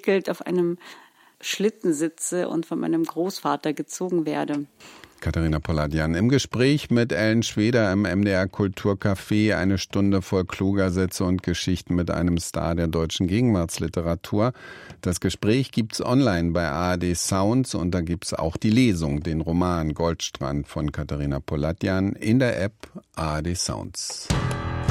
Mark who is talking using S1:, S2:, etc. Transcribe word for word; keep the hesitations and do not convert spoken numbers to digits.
S1: gewickelt auf einem Schlitten sitze und von meinem Großvater gezogen werde.
S2: Katharina Poladian im Gespräch mit Ellen Schweder im M D R Kulturcafé. Eine Stunde voll kluger Sätze und Geschichten mit einem Star der deutschen Gegenwartsliteratur. Das Gespräch gibt's online bei A R D Sounds und da gibt's auch die Lesung, den Roman Goldstrand von Katharina Poladian in der App A R D Sounds.